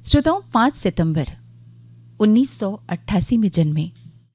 श्रोताओं, 5 सितंबर 1988 में जन्मे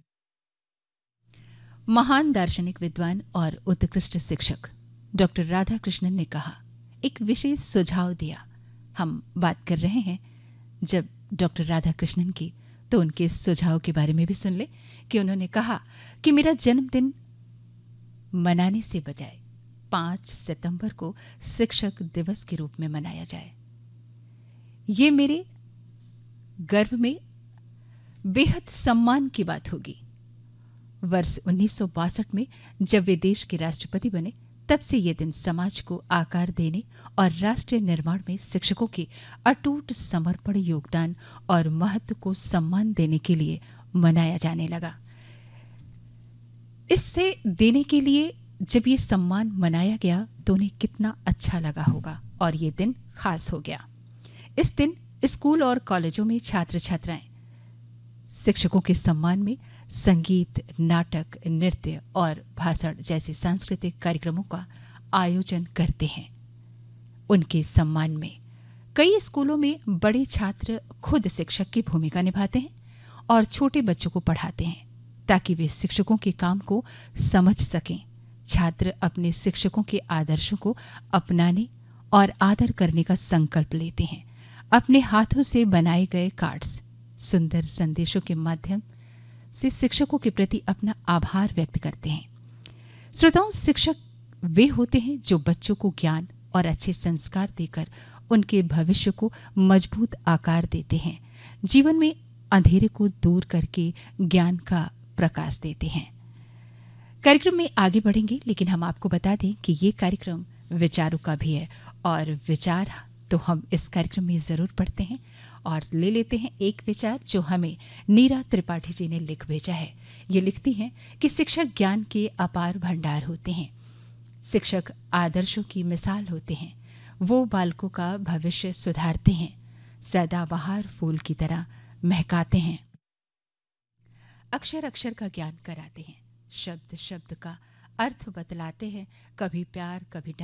महान दार्शनिक, विद्वान और उत्कृष्ट शिक्षक डॉक्टर राधाकृष्णन ने कहा, एक विशेष सुझाव दिया। हम बात कर रहे हैं जब डॉक्टर राधाकृष्णन की, तो उनके इस सुझाव के बारे में भी सुन ले कि उन्होंने कहा कि मेरा जन्मदिन मनाने से बजाय 5 सितंबर को शिक्षक दिवस के रूप में मनाया जाए। ये मेरे गर्व में बेहद सम्मान की बात होगी। वर्ष 1962 में जब वे देश के राष्ट्रपति बने, तब से ये दिन समाज को आकार देने और राष्ट्रीय निर्माण में शिक्षकों के अटूट समर्पण, योगदान और महत्व को सम्मान देने के लिए मनाया जाने लगा। इससे देने के लिए जब ये सम्मान मनाया गया तो उन्हें कितना अच्छा लगा होगा और ये दिन खास हो गया। इस दिन स्कूल और कॉलेजों में छात्र छात्राएं शिक्षकों के सम्मान में संगीत, नाटक, नृत्य और भाषण जैसे सांस्कृतिक कार्यक्रमों का आयोजन करते हैं। उनके सम्मान में कई स्कूलों में बड़े छात्र खुद शिक्षक की भूमिका निभाते हैं और छोटे बच्चों को पढ़ाते हैं ताकि वे शिक्षकों के काम को समझ सकें। छात्र अपने शिक्षकों के आदर्शों को अपनाने और आदर करने का संकल्प लेते हैं। अपने हाथों से बनाए गए कार्ड्स, सुंदर संदेशों के माध्यम से शिक्षकों के प्रति अपना आभार व्यक्त करते हैं। श्रोताओं, शिक्षक वे होते हैं जो बच्चों को ज्ञान और अच्छे संस्कार देकर उनके भविष्य को मजबूत आकार देते हैं, जीवन में अंधेरे को दूर करके ज्ञान का प्रकाश देते हैं। कार्यक्रम में आगे बढ़ेंगे, लेकिन हम आपको बता दें कि ये कार्यक्रम विचारों का भी है और विचार तो हम इस कार्यक्रम में ज़रूर पढ़ते हैं और ले लेते हैं एक विचार जो हमें नीरा त्रिपाठी जी ने लिख भेजा है। ये लिखती हैं कि शिक्षक ज्ञान के अपार भंडार होते हैं। शिक्षक आदर्शों की मिसाल होते हैं। वो बालकों का भविष्य सुधारते हैं, सदाबहार फूल की तरह महकाते हैं, अक्षर अक्षर का ज्ञान कराते हैं, शब्द शब्द का अर्थ बतलाते हैं, कभी प्यार कभी